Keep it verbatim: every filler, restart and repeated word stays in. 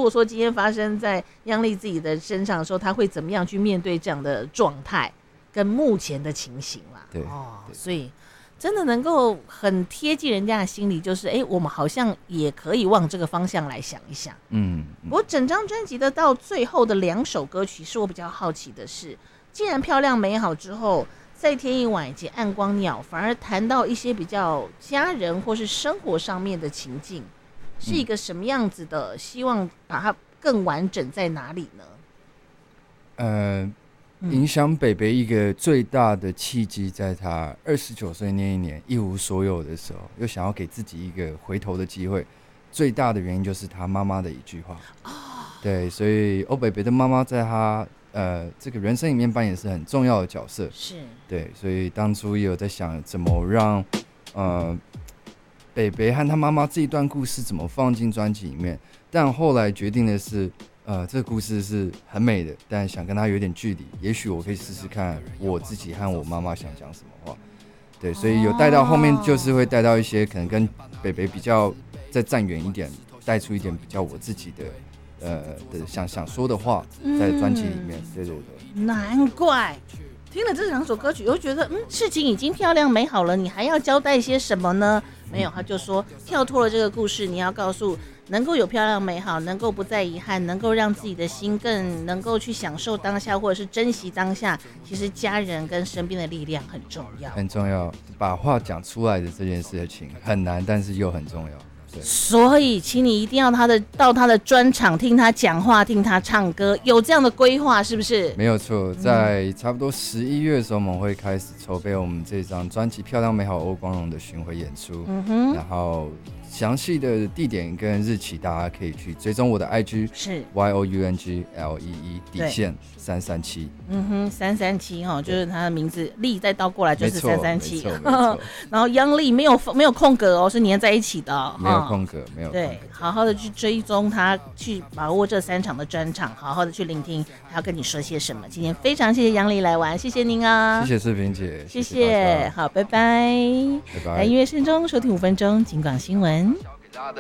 果说今天发生在央丽自己的身上的时候，他会怎么样去面对这样的状态跟目前的情形啦？ 对， 哦，所以真的能够很贴近人家的心理，就是哎，我们好像也可以往这个方向来想一想。 嗯， 不过整张专辑的到最后的两首歌曲，是我比较好奇的是，既然漂亮美好之后，在天一晚以及暗光鸟，反而谈到一些比较家人或是生活上面的情境，是一个什么样子的？希望把它更完整在哪里呢？ 呃。影响北北一个最大的契机，在他二十九岁那一年一无所有的时候，又想要给自己一个回头的机会。最大的原因就是他妈妈的一句话。哦、对，所以欧北北的妈妈在他呃这个人生里面扮演是很重要的角色。 是， 对，所以当初也有在想怎么让呃北北和他妈妈这一段故事怎么放进专辑里面，但后来决定的是。呃，这个故事是很美的，但想跟他有点距离，也许我可以试试看我自己和我妈妈想讲什么话。对，所以有带到后面，就是会带到一些可能跟北北比较再站远一点，带出一点比较我自己的呃的想想说的话，在专辑里面。嗯、对对对， 难怪听了这两首歌曲，又觉得嗯，事情已经漂亮美好了，你还要交代些什么呢？没有，他就说跳脱了这个故事，你要告诉。能够有漂亮美好，能够不再遗憾，能够让自己的心更能够去享受当下，或者是珍惜当下。其实家人跟身边的力量很重要， 很重要。把话讲出来的这件事情很难，但是又很重要。对， 所以，请你一定要他的到他的专场听他讲话，听他唱歌，有这样的规划是不是？ 没有错，在差不多十一月的时候，我们会开始筹备我们这张专辑《漂亮美好欧光荣》的巡回演出。嗯哼，然后。详细的地点跟日期，大家可以去追踪我的 I G 是 Y O U N G L E E 底线三三七。嗯哼，三三七哈，就是他的名字，力再倒过来就是三三七。 没错，没错。 然后央力没有没有空格哦，是粘在一起的、哦。 没有空格，没有空格。 对，好好的去追踪他，去把握这三场的专场，好好的去聆听他要跟你说些什么。今天非常谢谢央力来玩，谢谢您啊， 谢谢世平姐， 谢谢，谢谢好，拜拜， 拜拜。 来音乐声中收听五分钟，警广新闻。